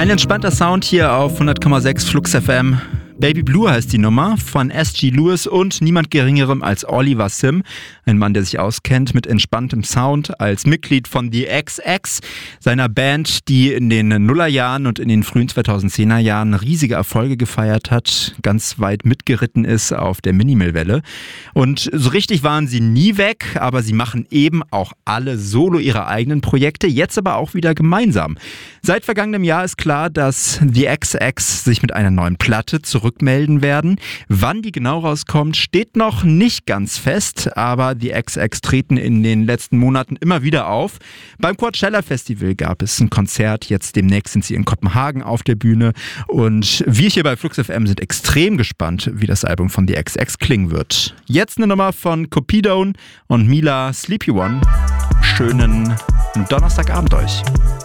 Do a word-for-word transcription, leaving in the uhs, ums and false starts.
Ein entspannter Sound hier auf hundert Komma sechs Flux F M. Baby Blue heißt die Nummer von S G Lewis und niemand Geringerem als Oliver Sim. Ein Mann, der sich auskennt mit entspanntem Sound als Mitglied von The X X, seiner Band, die in den Nullerjahren und in den frühen zweitausendzehner Jahren riesige Erfolge gefeiert hat, ganz weit mitgeritten ist auf der Minimalwelle. Und so richtig waren sie nie weg, aber sie machen eben auch alle solo ihre eigenen Projekte, jetzt aber auch wieder gemeinsam. Seit vergangenem Jahr ist klar, dass The X X sich mit einer neuen Platte zurückmelden werden. Wann die genau rauskommt, steht noch nicht ganz fest, aber The X X treten in den letzten Monaten immer wieder auf. Beim Coachella Festival gab es ein Konzert, jetzt demnächst sind sie in Kopenhagen auf der Bühne und wir hier bei Flux F M sind extrem gespannt, wie das Album von The X X klingen wird. Jetzt eine Nummer von Cupidon und Mila, Sleepy One. Schönen Donnerstagabend euch.